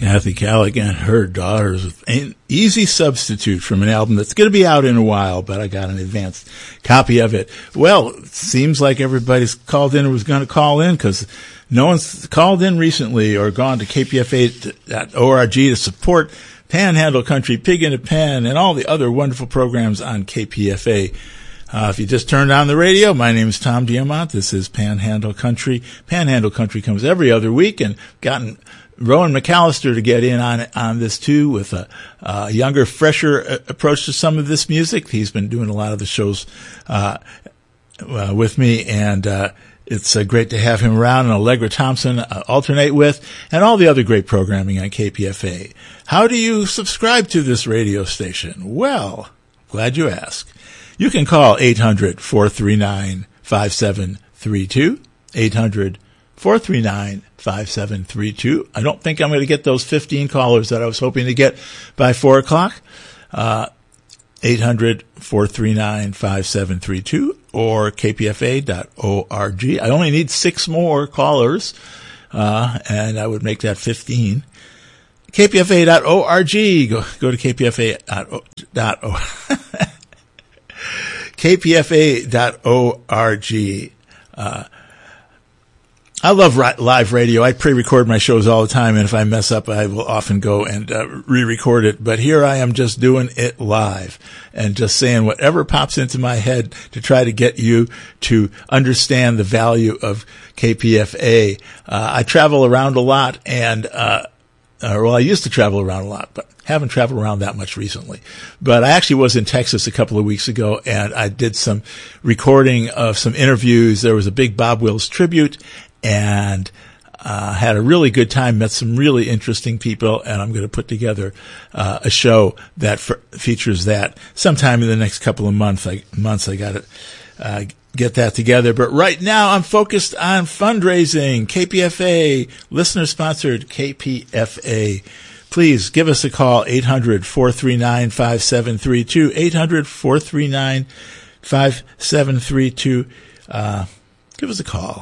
Kathy Callaghan, Her Daughters, an easy substitute from an album that's going to be out in a while, but I got an advanced copy of it. Well, it seems like everybody's called in or was going to call in because no one's called in recently or gone to kpfa.org to support Panhandle Country, Pig in a Pen, and all the other wonderful programs on KPFA. If you just turned on the radio, my name is Tom Diamont. This is Panhandle Country. Panhandle Country comes every other week, and gotten Rowan McAllister to get in on this too with a younger, fresher approach to some of this music. He's been doing a lot of the shows with me, and it's great to have him around, and Allegra Thompson alternate with, and all the other great programming on KPFA. How do you subscribe to this radio station? Well, glad you asked. You can call 800-439-5732, 800-439-5732. I don't think I'm going to get those 15 callers that I was hoping to get by 4 o'clock. 800-439-5732 or kpfa.org. I only need 6 more callers, and I would make that 15. kpfa.org. Go to kpfa.org. kpfa.org. I love live radio. I pre-record my shows all the time, and if I mess up, I will often go and re-record it. But here I am just doing it live and just saying whatever pops into my head to try to get you to understand the value of KPFA. I travel around a lot, and I used to travel around a lot, but haven't traveled around that much recently. But I actually was in Texas a couple of weeks ago, and I did some recording of some interviews. There was a big Bob Wills tribute, and had a really good time, met some really interesting people, and I'm going to put together a show that features that sometime in the next couple of months. I got to get that together. But right now I'm focused on fundraising. KPFA, listener-sponsored KPFA. Please give us a call, 800-439-5732, 800-439-5732. Give us a call.